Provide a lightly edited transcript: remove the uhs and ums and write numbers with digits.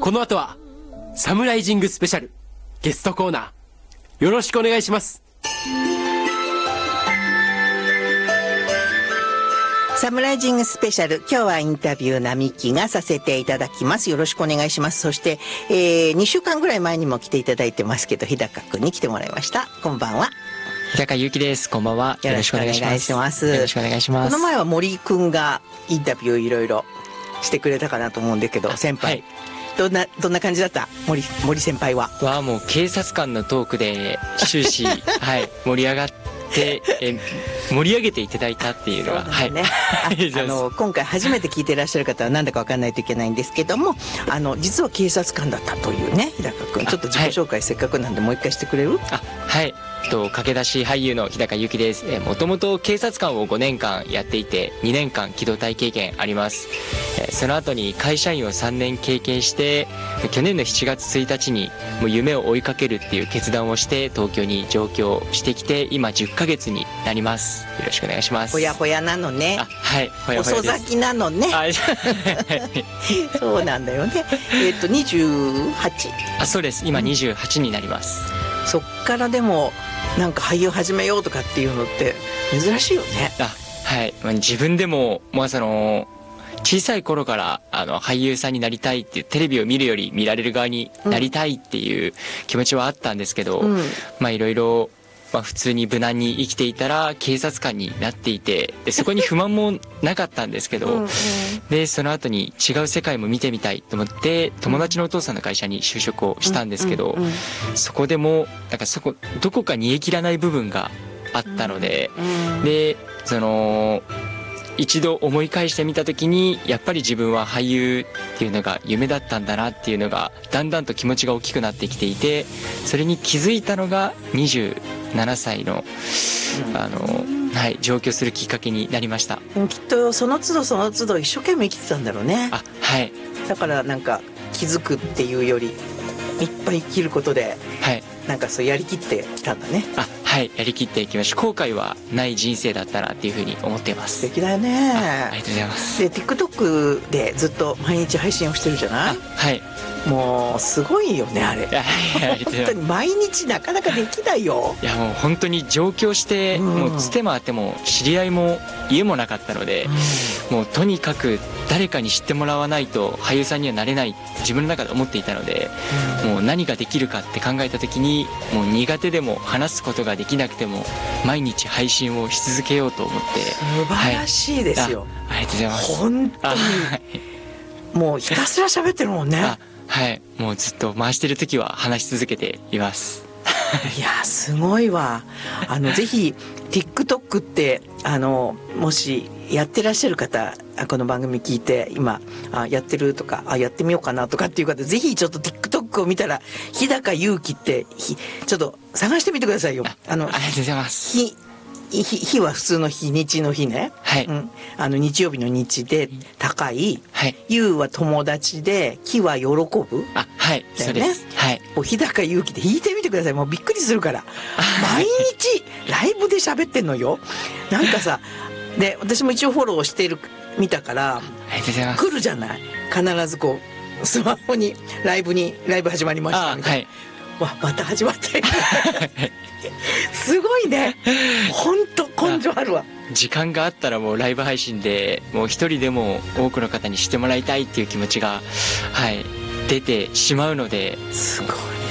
この後はサムライジングスペシャルゲストコーナー、よろしくお願いします。 サムライジングスペシャル、今日はインタビュー並木がさせていただきます。よろしくお願いします。そして、2週間ぐらい前にも来ていただいてますけど、日高くんに来てもらいました。こんばんは。 日高ゆうきです。こんばんは。よろしくお願いします。 よろしくお願いします。この前は森くんがインタビューいろいろしてくれたかなと思うんだけど、先輩、はい、どんな感じだった？森先輩はもう警察官のトークで終始はい、盛り上がって盛り上げていただいたっていうのは、はい、 今回初めて聞いていらっしゃる方は何だか分かんないといけないんですけども、実は警察官だったというね、日高君、ちょっと自己紹介せっかくなんでもう一回してくれる？ はい、駆け出し俳優の日高ゆきです。もともと警察官を5年間やっていて、2年間機動隊経験あります。その後に会社員を3年経験して、去年の7月1日にもう夢を追いかけるっていう決断をして東京に上京してきて、今10ヶ月になります。よろしくお願いします。 ほやほやなのね。 はい、ほやほやです。遅咲きなのね。そうなんだよね。28？ そうです。今28になります。 そっからでもなんか俳優始めようとかっていうのって珍しいよね。 はい、自分でも小さい頃から俳優さんになりたいっていう、テレビを見るより見られる側になりたいっていう気持ちはあったんですけど、いろいろ普通に無難に生きていたら警察官になっていて、でそこに不満もなかったんですけどでその後に違う世界も見てみたいと思って友達のお父さんの会社に就職をしたんですけど、そこでもどこか煮え切らない部分があったので、で一度思い返してみた時に、やっぱり自分は俳優っていうのが夢だったんだなっていうのがだんだんと気持ちが大きくなってきていて、それに気づいたのが27歳の上京するきっかけになりました。 きっとその都度その都度一生懸命生きてたんだろうね。 はい、 だからなんか気づくっていうよりいっぱい生きることで、はい、なんかそうやりきってきたんだね。 はい、やりきっていきました。後悔はない人生だったなっていうふうに思っています。 素敵だよね。 ありがとうございます。 で TikTok でずっと毎日配信をしてるじゃない？ はい、 もうすごいよねあれ。本当に毎日なかなかできないよ。 いやもう本当に上京して、もうつて回っても知り合いも家もなかったので、もうとにかく誰かに知ってもらわないと俳優さんにはなれないって自分の中で思っていたので、もう何ができるかって考えた時に、もう苦手でも話すことができなくても毎日配信をし続けようと思って。 素晴らしいですよ。 ありがとうございます。 本当にもうひたすら喋ってるもんね。 はい、もうずっと回してる時は話し続けています。 いやすごいわ。ぜひ TikTok ってもしやってらっしゃる方、この番組聞いて今やってるとかやってみようかなとかっていう方、ぜひちょっと TikTok を見たら日高ゆうきってちょっと探してみてくださいよ。 ありがとうございます。 日は普通の日、日の日ね。 はい。 日曜日の日で高い。 はい。 ゆうは友達で、きは喜ぶ。 はい。そうです。はい。 日高ゆうきで弾いてみてください。もうびっくりするから。毎日ライブで喋ってんのよ。なんかさ、で私も一応フォローして見たから。 ありがとうございます。 来るじゃない。必ずこうスマホにライブ始まりましたみたいな。はい。また始まったよ。すごいね。本当根性あるわ。 時間があったらもうライブ配信でもう一人でも多くの方に知ってもらいたいっていう気持ちが出てしまうので。 すごい。